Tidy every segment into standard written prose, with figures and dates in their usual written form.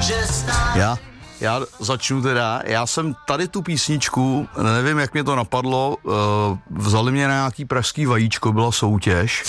Já začnu teda, já jsem tady tu písničku, nevím, jak mě to napadlo, vzali mě na nějaký pražský vajíčko, byla soutěž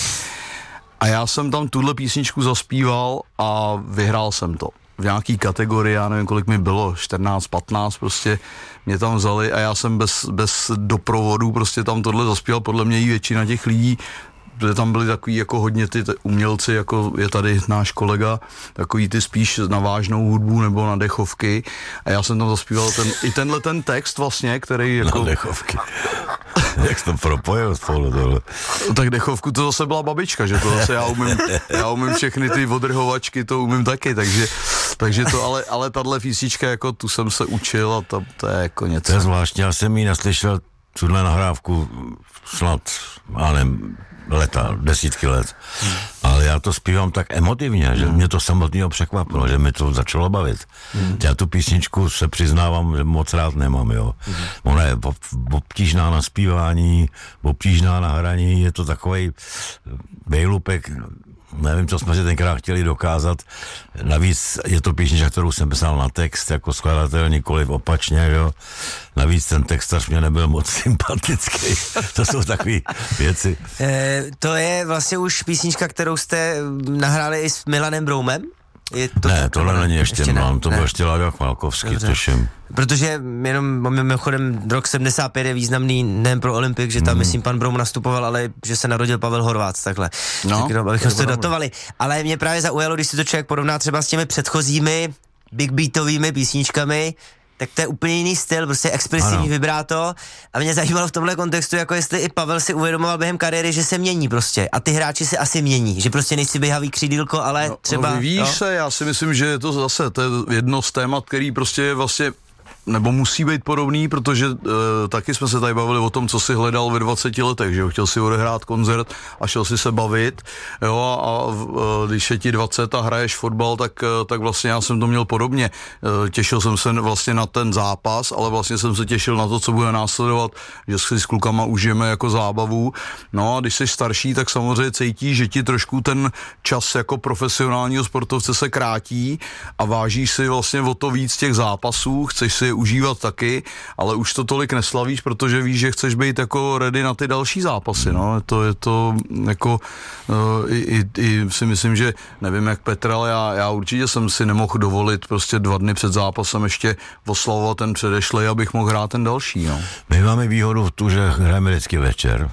a já jsem tam tuhle písničku zaspíval a vyhrál jsem to. V nějaký kategorii, já nevím, kolik mi bylo, 14, 15, prostě mě tam vzali a já jsem bez doprovodu prostě tam tohle zaspíval, podle mě i většina těch lidí, protože tam byli takový jako hodně ty umělci, jako je tady náš kolega, takový ty spíš na vážnou hudbu nebo na dechovky a já jsem tam zaspíval tenhle text vlastně, který jako... Na dechovky. Jak jsi to propojil spolu tohle? Tak dechovku to zase byla babička, že to zase já umím všechny ty odrhovačky, to umím taky, takže to, ale tahle písnička, jako tu jsem se učil a to je jako něco. To je zvláštní, já jsem jí naslyšel tuhle nahrávku snad, já nevím, desítky let, ale já to zpívám tak emotivně, že mě to samotného překvapilo, že mi to začalo bavit. Já tu písničku se přiznávám, že moc rád nemám, jo. Ona je obtížná na zpívání, obtížná na hraní, je to takovej bejlupek, nevím, co jsme si tenkrát chtěli dokázat. Navíc je to písnička, kterou jsem psal na text, jako skladatel, nikoliv opačně, jo. Navíc ten textař mě nebyl moc sympatický. To jsou takové věci. To je vlastně už písnička, kterou jste nahráli i s Milanem Broumem? Ne, tohle není ještě Milan, to byl ještě Láďa Chvalkovský, tuším. Protože jenom mimochodem rok 75 je významný nejen pro Olympik, že tam myslím pan Broum nastupoval, ale že se narodil Pavel Horváth, takhle. No, tak, abychom to datovali. Ale mě právě zaujalo, když si to člověk porovná třeba s těmi předchozími big beatovými písničkami, tak to je úplně jiný styl, prostě expresivní vibráto a mě zajímalo v tomhle kontextu, jako jestli i Pavel si uvědomoval během kariéry, že se mění prostě a ty hráči se asi mění, že prostě nejsi běhavý křídýlko, ale třeba... Vyvíjíš se, já si myslím, že je to zase, to je jedno z témat, který prostě je vlastně nebo musí být podobný, protože taky jsme se tady bavili o tom, co si hledal ve 20 letech, že jo, chtěl si odehrát koncert a šel si se bavit, jo, a když je ti 20 a hraješ fotbal, tak vlastně já jsem to měl podobně. Těšil jsem se vlastně na ten zápas, ale vlastně jsem se těšil na to, co bude následovat, že si s klukama užijeme jako zábavu. No a když jsi starší, tak samozřejmě cítíš, že ti trošku ten čas jako profesionálního sportovce se krátí a vážíš si vlastně o to víc těch zápasů, chceš si užívat taky, ale už to tolik neslavíš, protože víš, že chceš být jako ready na ty další zápasy, no, je to jako i si myslím, že nevím jak Petr, ale já určitě jsem si nemohl dovolit prostě 2 dny před zápasem ještě oslavovat ten předešlej, abych mohl hrát ten další, no. My máme výhodu v tu, že hrajeme vždycky večer.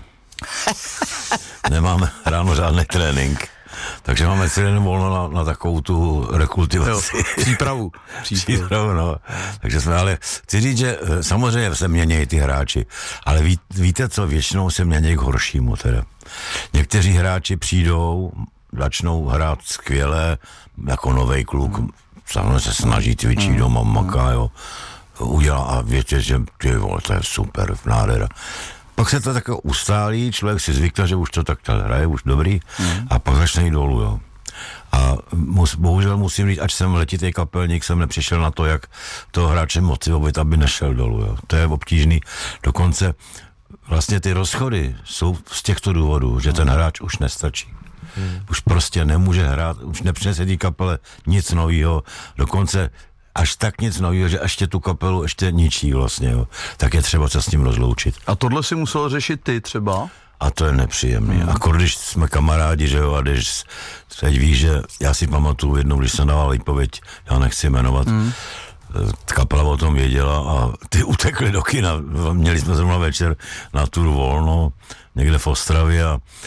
Nemáme ráno žádný trénink. Takže máme celý den volno na takovou tu rekultivaci. Jo, přípravu, no. Takže jsme, ale chci říct, že samozřejmě se mění ty hráči, ale víte co, většinou se mění k horšímu teda. Někteří hráči přijdou, začnou hrát skvěle, jako novej kluk, samozřejmě se snaží cvičit doma, maká, jo, udělá a větě, že ty vole, to je super, nádhera. Pak se to tak ustálí, člověk si zvykne, že už to tak hraje, už dobrý, a pak začne jít dolů, jo. A bohužel musím říct, ať jsem letitý kapelník, jsem nepřišel na to, jak to hráče motivovat, aby nešel dolů, jo. To je obtížný. Dokonce vlastně ty rozchody jsou z těchto důvodů, že ten hráč už nestačí. Už prostě nemůže hrát, už nepřinese té kapele nic novýho, dokonce až tak nic nového, že ještě tu kapelu ještě ničí vlastně, jo. Tak je třeba se s ním rozloučit. A tohle si musel řešit ty třeba? A to je nepříjemný. A když jsme kamarádi, že jo, a když teď víš, že já si pamatuju jednou, když jsem dával výpověď, já nechci jmenovat, kapela o tom věděla a ty utekli do kina. Měli jsme zrovna večer na tur volno, někde v Ostravě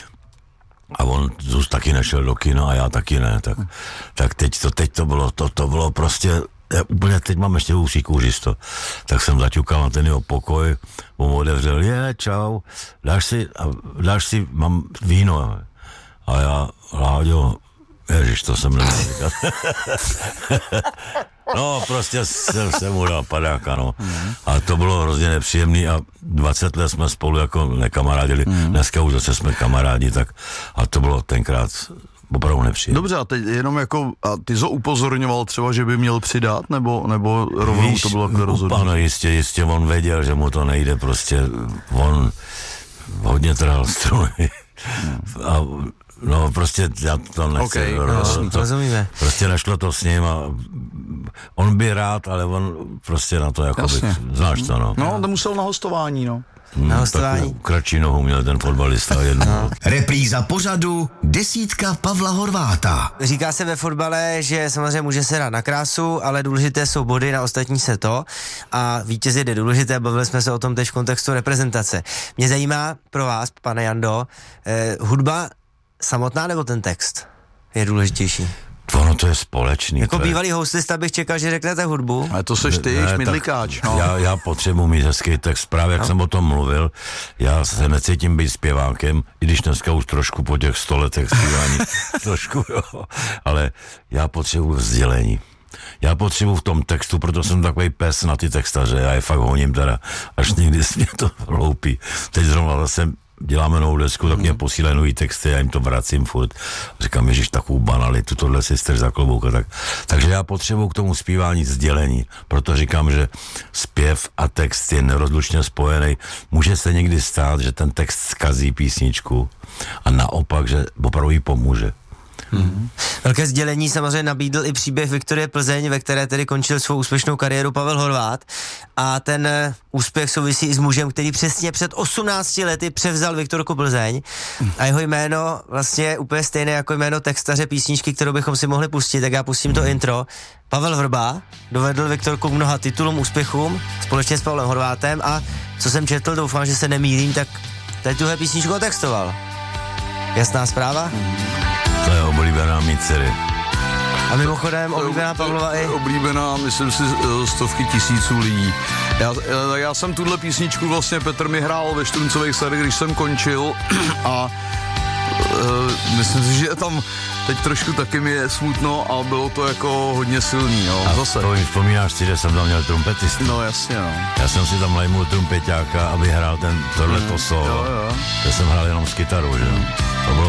a on taky nešel do kina a já taky ne. Tak teď to bylo prostě, úplně teď mám ještě úzký kůřisto. Tak jsem zaťukal na ten jeho pokoj, on otevřel, čau, dáš si, mám víno. A já, Láďo, ježiš, to jsem neměl říkat. No, prostě jsem mu dal padáka, no. A to bylo hrozně nepříjemný a 20 let jsme spolu jako nekamarádili. Dneska už zase jsme kamarádi, tak a to bylo tenkrát opravdu nepříjemné. Dobře, a teď jenom jako, a ty jsi upozorňoval třeba, že by měl přidat, nebo rovnou to bylo jako rozhodnutí? Ano, jistě, on věděl, že mu to nejde, prostě on hodně trhal struny. A no prostě já to nechci. Rozumíme. Prostě nešlo to s ním a On by rád, ale on prostě na to jako znáš to, no. No, on musel na hostování, no. Na hostování. Kratší nohu měl ten fotbalista jednou. No. Repríza pořadu Desítka Pavla Horváta. Říká se ve fotbale, že samozřejmě může se hrát na krásu, ale důležité jsou body, na ostatní se to. A vítěz je důležité, bavili jsme se o tom teď v kontextu reprezentace. Mě zajímá pro vás, pane Jando, hudba samotná nebo ten text je důležitější? Ono to je společný. Jako bývalý hostista bych čekal, že řeknete hudbu. Ale to seš ty, šmidlikáč. No. Já potřebuji mít hezký text, právě jak jsem o tom mluvil, já se necítím být zpěvákem, i když dneska už trošku po těch 100 letech zpívání, trošku jo, ale já potřebuji vzdělení. Já potřebuji v tom textu, proto jsem takový pes na ty textaře, já je fakt honím teda, až někdy mě to hloupí. Teď zrovna zase děláme novou desku, tak mě posílají nový texty, já jim to vracím furt. Říkám, ježiš, takovou banalitu, tohle si strž za klobouka. Takže já potřebuji k tomu zpívání sdělení, proto říkám, že zpěv a text je nerozlučně spojený. Může se někdy stát, že ten text zkazí písničku a naopak, že opravdu jí pomůže. Velké sdělení samozřejmě nabídl i příběh Viktorie Plzeň, ve které tedy končil svou úspěšnou kariéru Pavel Horváth, a ten úspěch souvisí i s mužem, který přesně před 18 lety převzal Viktorku Plzeň a jeho jméno vlastně úplně stejné jako jméno textaře písničky, kterou bychom si mohli pustit, tak já pustím to intro. Pavel Vrba dovedl Viktorku k mnoha titulům, úspěchům společně s Pavlem Horvátem a co jsem četl, doufám, že se nemýlím, tak tady tuhle písničku otextoval. Jasná zpráva? To je oblíbená mý dcery. A mimochodem oblíbená Pavlova i... Oblíbená, myslím si, stovky tisíců lidí. Já jsem tuhle písničku vlastně, Petr mi hrál ve Štruncových sadech, když jsem končil a myslím si, že tam teď trošku taky mi je smutno a bylo to jako hodně silný, jo. A zase. to vzpomínáš si, že jsem tam měl trumpetistu. No jasně, no. Já jsem si tam najmul trumpeťáka, aby hrál tohleto solo. Jo. Já jsem hrál jenom s kytarou, že jo. To bylo